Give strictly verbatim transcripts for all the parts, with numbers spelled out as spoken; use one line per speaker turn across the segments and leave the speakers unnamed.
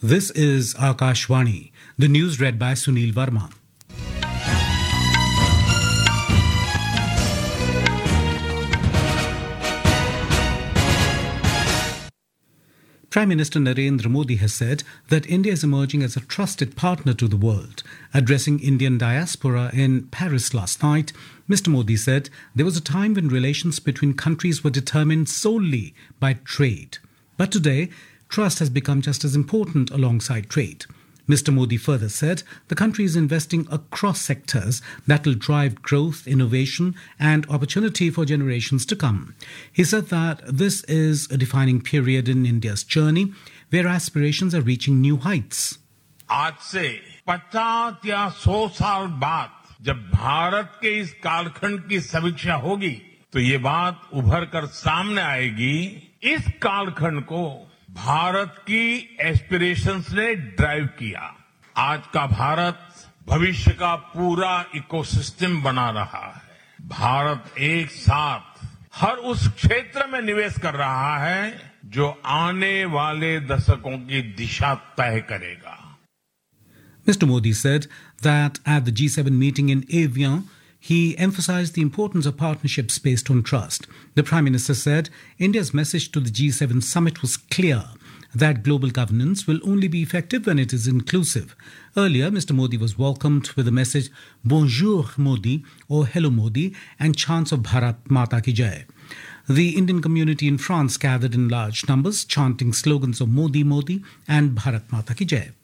This is Akashvani, the news read by Sunil Verma. Prime Minister Narendra Modi has said that India is emerging as a trusted partner to the world. Addressing Indian diaspora in Paris last night, Mister Modi said there was a time when relations between countries were determined solely by trade. But today, trust has become just as important alongside trade. Mister Modi further said the country is investing across sectors that will drive growth, innovation and opportunity for generations to come. He said that this is a defining period in India's journey where aspirations are reaching new heights.
आज से पचास या सौ साल बाद जब भारत के इस कालखंड की समीक्षा होगी तो ये बात उभर कर सामने आएगी। इस कालखंड को भारत की एस्पिरेशंस ने ड्राइव किया। आज का भारत भविष्य का पूरा इकोसिस्टम बना रहा है। भारत एक साथ हर उस क्षेत्र में निवेश कर रहा है जो आने वाले दशकों की दिशा तय करेगा।
Mister Modi said that at the G seven meeting in Evian, he emphasized the importance of partnerships based on trust. The Prime Minister said India's message to the G seven summit was clear, that global governance will only be effective when it is inclusive. Earlier, Mister Modi was welcomed with the message Bonjour Modi or Hello Modi and chants of Bharat Mata Ki Jai. The Indian community in France gathered in large numbers, chanting slogans of Modi Modi and Bharat Mata Ki Jai.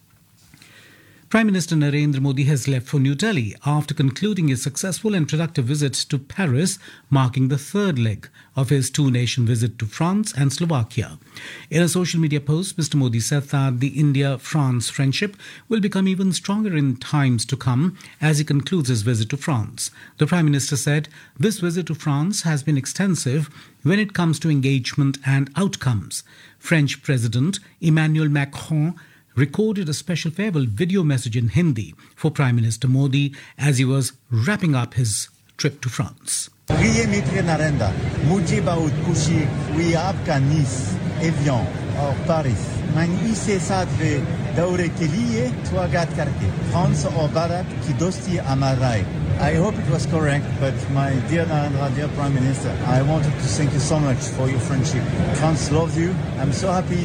Prime Minister Narendra Modi has left for New Delhi after concluding his successful and productive visit to Paris, marking the third leg of his two-nation visit to France and Slovakia. In a social media post, Mister Modi said that the India-France friendship will become even stronger in times to come as he concludes his visit to France. The Prime Minister said this visit to France has been extensive when it comes to engagement and outcomes. French President Emmanuel Macron recorded a special farewell video message in Hindi for Prime Minister Modi as he was wrapping up his trip to France.
प्रिय मित्र नरेंद्र, मुझे बहुत खुशी हुई आपका नीस, avian और Paris मैं इसे साथ में दौरे के लिए स्वागत करके फ्रांस और भारत की दोस्ती हमारा है. I hope it was correct, but my dear Narendra, dear Prime Minister, I wanted to thank you so much for your friendship. France loves you. I'm so happy